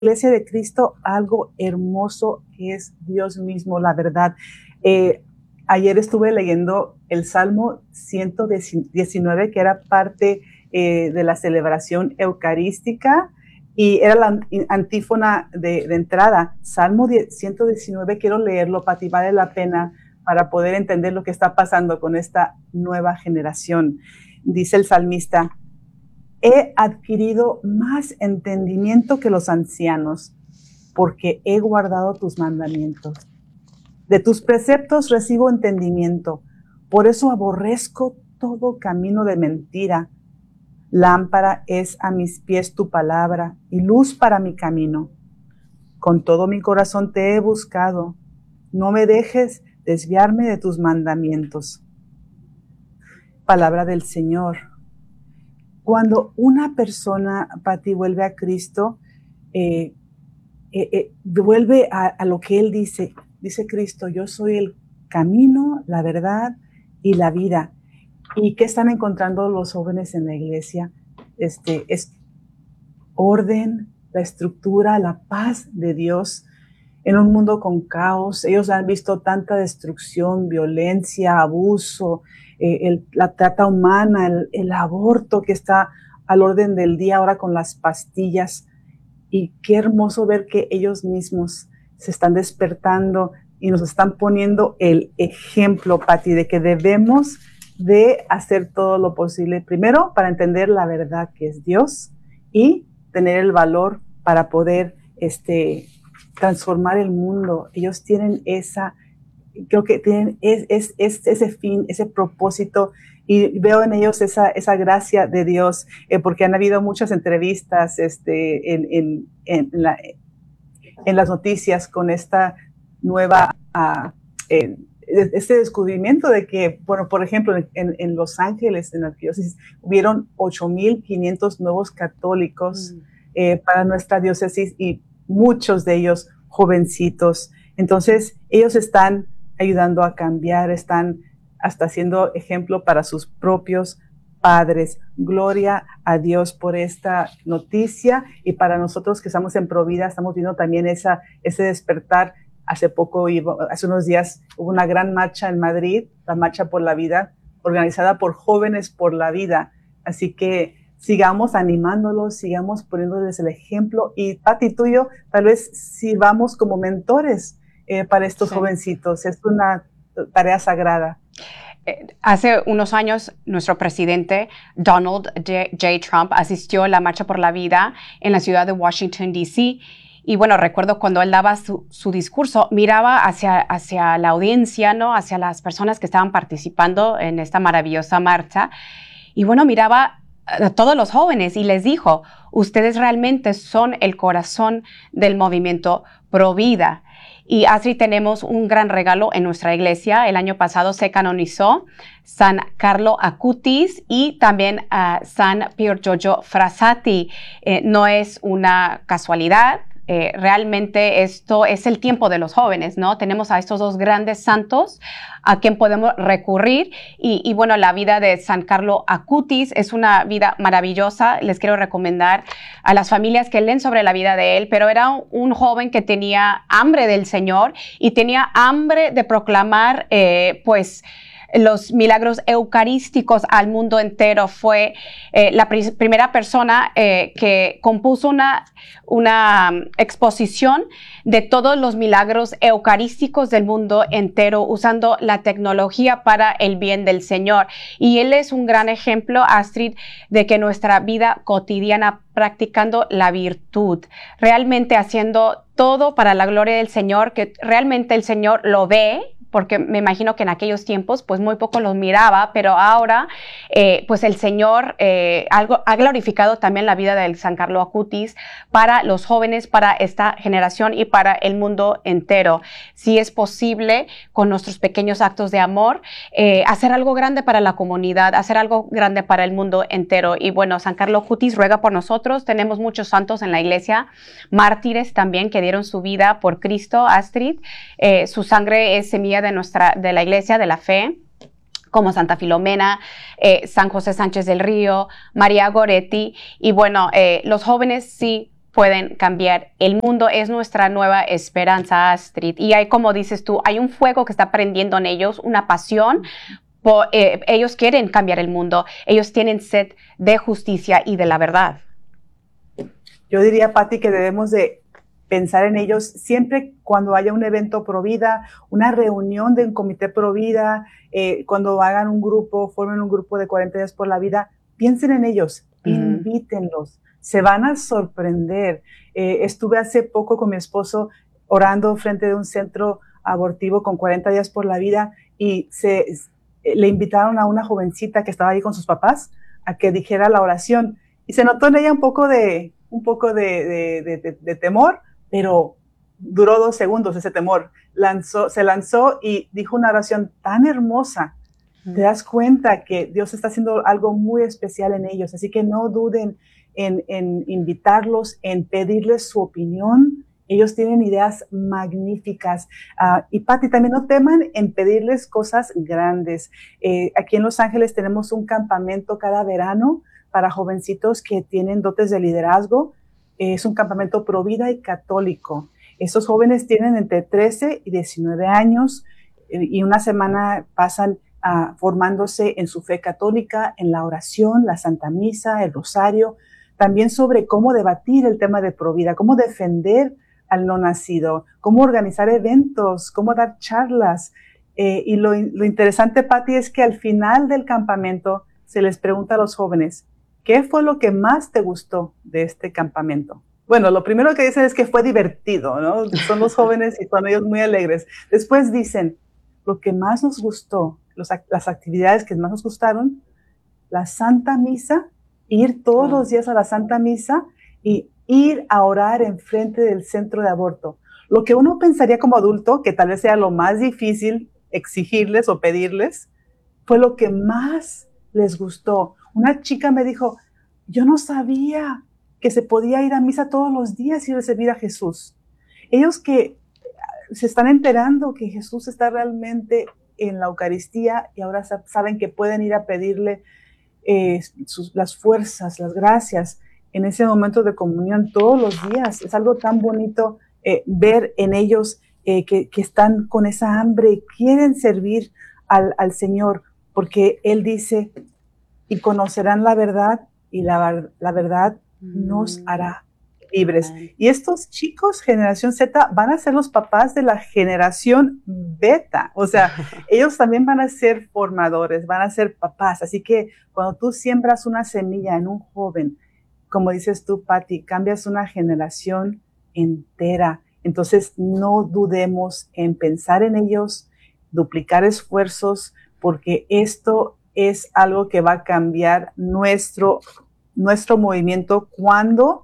Iglesia de Cristo algo hermoso que es Dios mismo, la verdad. Ayer estuve leyendo el Salmo 119, que era parte de la celebración eucarística, y era la antífona de entrada. Salmo 119, quiero leerlo, Pati, vale la pena para poder entender lo que está pasando con esta nueva generación. Dice el salmista: he adquirido más entendimiento que los ancianos, porque he guardado tus mandamientos. De tus preceptos recibo entendimiento, por eso aborrezco todo camino de mentira. Lámpara es a mis pies tu palabra y luz para mi camino. Con todo mi corazón te he buscado, no me dejes desviarme de tus mandamientos. Palabra del Señor. Cuando una persona, Pati, vuelve a Cristo, vuelve a lo que Él dice. Dice Cristo: yo soy el camino, la verdad y la vida. ¿Y qué están encontrando los jóvenes en la iglesia? Es orden, la estructura, la paz de Dios en un mundo con caos. Ellos han visto tanta destrucción, violencia, abuso, la trata humana, el aborto que está al orden del día ahora con las pastillas. Y qué hermoso ver que ellos mismos se están despertando y nos están poniendo el ejemplo, Pati, de que debemos de hacer todo lo posible, primero para entender la verdad que es Dios y tener el valor para poder transformar el mundo. Ellos tienen creo que tienen ese fin, ese propósito, y veo en ellos esa gracia de Dios, porque han habido muchas entrevistas en las noticias con esta nueva este descubrimiento de que, bueno, por ejemplo, en Los Ángeles, en la diócesis, hubieron 8,500 nuevos católicos para nuestra diócesis, y muchos de ellos jovencitos. Entonces, ellos están ayudando a cambiar, están hasta siendo ejemplo para sus propios padres. Gloria a Dios por esta noticia, y para nosotros que estamos en Provida, estamos viendo también ese despertar. Hace unos días hubo una gran marcha en Madrid, la Marcha por la Vida, organizada por Jóvenes por la Vida. Así que sigamos animándolos, sigamos poniéndoles el ejemplo, y Pati, tú y yo tal vez sirvamos como mentores para estos jovencitos. Es una tarea sagrada. Hace unos años, nuestro presidente Donald J. Trump asistió a la Marcha por la Vida en la ciudad de Washington, D.C., y bueno, recuerdo cuando él daba su discurso, miraba hacia la audiencia, ¿no? Hacia las personas que estaban participando en esta maravillosa marcha. Y bueno, miraba a todos los jóvenes y les dijo: ustedes realmente son el corazón del movimiento Pro Vida. Y Astrid, tenemos un gran regalo en nuestra iglesia. El año pasado se canonizó San Carlo Acutis y también San Pier Giorgio Frassati. No es una casualidad. Realmente esto es el tiempo de los jóvenes, ¿no? Tenemos a estos dos grandes santos a quien podemos recurrir, y bueno, la vida de San Carlo Acutis es una vida maravillosa. Les quiero recomendar a las familias que leen sobre la vida de él, pero era un joven que tenía hambre del Señor y tenía hambre de proclamar, los milagros eucarísticos al mundo entero. Fue la primera persona que compuso una exposición de todos los milagros eucarísticos del mundo entero, usando la tecnología para el bien del Señor. Y él es un gran ejemplo, Astrid, de que nuestra vida cotidiana, practicando la virtud, realmente haciendo todo para la gloria del Señor, que realmente el Señor lo ve, porque me imagino que en aquellos tiempos pues muy poco los miraba, pero ahora pues el Señor ha glorificado también la vida del San Carlo Acutis para los jóvenes, para esta generación y para el mundo entero. Si es posible, con nuestros pequeños actos de amor, hacer algo grande para la comunidad, hacer algo grande para el mundo entero. Y bueno, San Carlo Acutis ruega por nosotros. Tenemos muchos santos en la iglesia, mártires también, que dieron su vida por Cristo, Astrid. Su sangre es semilla de la iglesia, de la fe, como Santa Filomena, San José Sánchez del Río, María Goretti. Y bueno, los jóvenes sí pueden cambiar el mundo. Es nuestra nueva esperanza, Astrid. Y hay, como dices tú, hay un fuego que está prendiendo en ellos, una pasión. Ellos quieren cambiar el mundo. Ellos tienen sed de justicia y de la verdad. Yo diría, Patti, que debemos de pensar en ellos siempre cuando haya un evento pro vida, una reunión de un comité pro vida, cuando hagan un grupo, formen un grupo de 40 días por la vida, piensen en ellos, invítenlos, se van a sorprender. Estuve hace poco con mi esposo orando frente de un centro abortivo con 40 días por la vida y le invitaron a una jovencita que estaba ahí con sus papás a que dijera la oración y se notó en ella un poco de temor, pero duró 2 segundos ese temor. Se lanzó y dijo una oración tan hermosa. Te das cuenta que Dios está haciendo algo muy especial en ellos, así que no duden en invitarlos, en pedirles su opinión. Ellos tienen ideas magníficas. Y Patti, también no teman en pedirles cosas grandes. Aquí en Los Ángeles tenemos un campamento cada verano para jovencitos que tienen dotes de liderazgo. Es un campamento pro vida y católico. Estos jóvenes tienen entre 13 y 19 años y una semana pasan formándose en su fe católica, en la oración, la Santa Misa, el Rosario, también sobre cómo debatir el tema de pro vida, cómo defender al no nacido, cómo organizar eventos, cómo dar charlas. Y lo interesante, Patti, es que al final del campamento se les pregunta a los jóvenes, ¿qué fue lo que más te gustó de este campamento? Bueno, lo primero que dicen es que fue divertido, ¿no? Son los jóvenes y son ellos muy alegres. Después dicen, lo que más nos gustó, las actividades que más nos gustaron, la Santa Misa, ir todos los días a la Santa Misa y ir a orar enfrente del centro de aborto. Lo que uno pensaría como adulto, que tal vez sea lo más difícil exigirles o pedirles, fue lo que más les gustó. Una chica me dijo, yo no sabía que se podía ir a misa todos los días y recibir a Jesús. Ellos que se están enterando que Jesús está realmente en la Eucaristía y ahora saben que pueden ir a pedirle las fuerzas, las gracias en ese momento de comunión todos los días. Es algo tan bonito ver en ellos que están con esa hambre y quieren servir al Señor, porque Él dice, y conocerán la verdad y la verdad nos hará libres. Y estos chicos, generación Z, van a ser los papás de la generación beta. O sea, ellos también van a ser formadores, van a ser papás. Así que cuando tú siembras una semilla en un joven, como dices tú, Patti, cambias una generación entera. Entonces, no dudemos en pensar en ellos, duplicar esfuerzos, porque esto es algo que va a cambiar nuestro movimiento cuando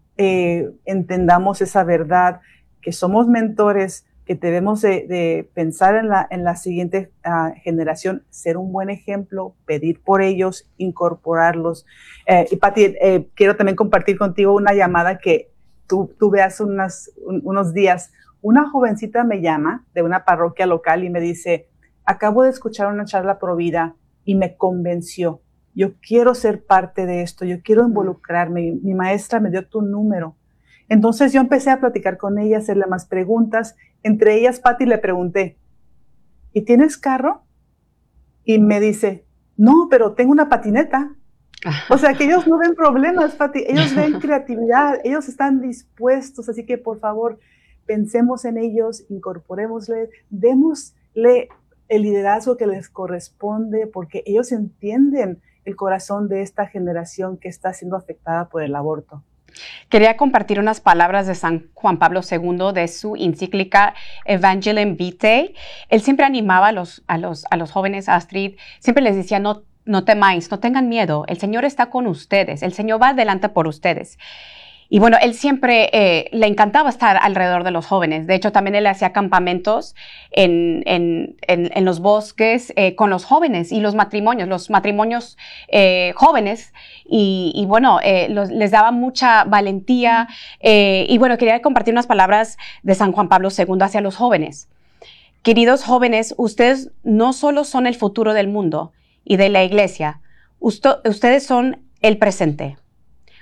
entendamos esa verdad, que somos mentores, que debemos de pensar en la siguiente generación, ser un buen ejemplo, pedir por ellos, incorporarlos. Y Patti, quiero también compartir contigo una llamada que tuve hace unos días. Una jovencita me llama de una parroquia local y me dice, acabo de escuchar una charla pro vida y me convenció. Yo quiero ser parte de esto, yo quiero involucrarme. Mi maestra me dio tu número. Entonces yo empecé a platicar con ella, hacerle más preguntas. Entre ellas, Patti, le pregunté, ¿y tienes carro? Y me dice, no, pero tengo una patineta. O sea, que ellos no ven problemas, Patti, ellos ven creatividad, ellos están dispuestos. Así que, por favor, pensemos en ellos, incorporémosle, démosle el liderazgo que les corresponde, porque ellos entienden el corazón de esta generación que está siendo afectada por el aborto. Quería compartir unas palabras de San Juan Pablo II de su encíclica Evangelii Vitae. Él siempre animaba a los jóvenes, Astrid, siempre les decía, no temáis, no tengan miedo, el Señor está con ustedes, el Señor va adelante por ustedes. Y bueno, él siempre le encantaba estar alrededor de los jóvenes. De hecho, también él hacía campamentos en los bosques con los jóvenes y los matrimonios jóvenes. Y bueno, les daba mucha valentía. Y bueno, quería compartir unas palabras de San Juan Pablo II hacia los jóvenes. Queridos jóvenes, ustedes no solo son el futuro del mundo y de la iglesia, ustedes son el presente.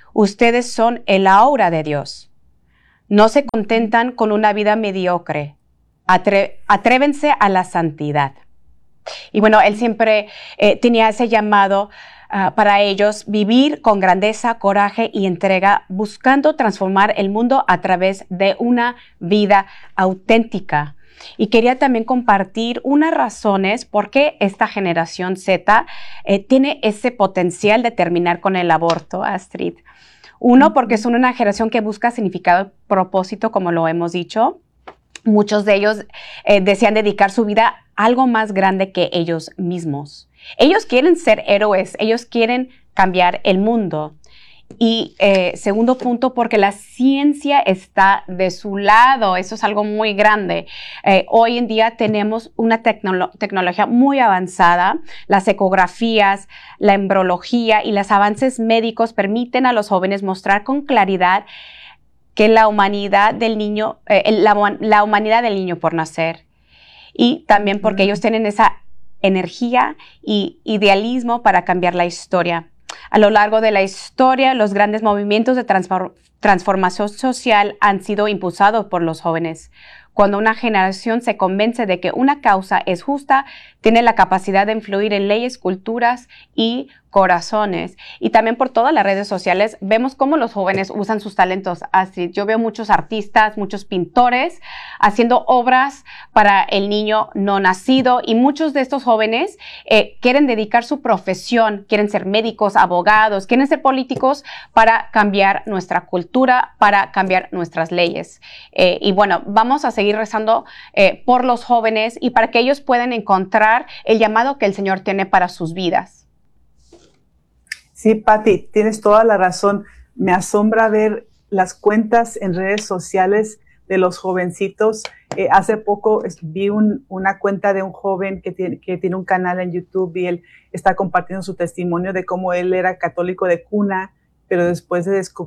Ustedes son el aura de Dios. No se contentan con una vida mediocre. Atrévense a la santidad. Y bueno, él siempre tenía ese llamado para ellos, vivir con grandeza, coraje y entrega, buscando transformar el mundo a través de una vida auténtica. Y quería también compartir unas razones por qué esta generación Z tiene ese potencial de terminar con el aborto, Astrid. Uno, porque son una generación que busca significado y propósito, como lo hemos dicho. Muchos de ellos desean dedicar su vida a algo más grande que ellos mismos. Ellos quieren ser héroes, ellos quieren cambiar el mundo. Y segundo punto, porque la ciencia está de su lado. Eso es algo muy grande. Hoy en día tenemos una tecnología muy avanzada. Las ecografías, la embriología y los avances médicos permiten a los jóvenes mostrar con claridad que la humanidad del niño, la humanidad del niño por nacer. Y también porque ellos tienen esa energía y idealismo para cambiar la historia. A lo largo de la historia, los grandes movimientos de transformación social han sido impulsados por los jóvenes. Cuando una generación se convence de que una causa es justa, tiene la capacidad de influir en leyes, culturas y corazones. Y también por todas las redes sociales vemos cómo los jóvenes usan sus talentos. Así, yo veo muchos artistas, muchos pintores haciendo obras para el niño no nacido, y muchos de estos jóvenes quieren dedicar su profesión, quieren ser médicos, abogados, quieren ser políticos para cambiar nuestra cultura, para cambiar nuestras leyes. Y bueno, vamos a seguir rezando por los jóvenes y para que ellos puedan encontrar el llamado que el Señor tiene para sus vidas. Sí, Patti, tienes toda la razón. Me asombra ver las cuentas en redes sociales de los jovencitos. Hace poco vi una cuenta de un joven que tiene un canal en YouTube, y él está compartiendo su testimonio de cómo él era católico de cuna, pero después de descubrir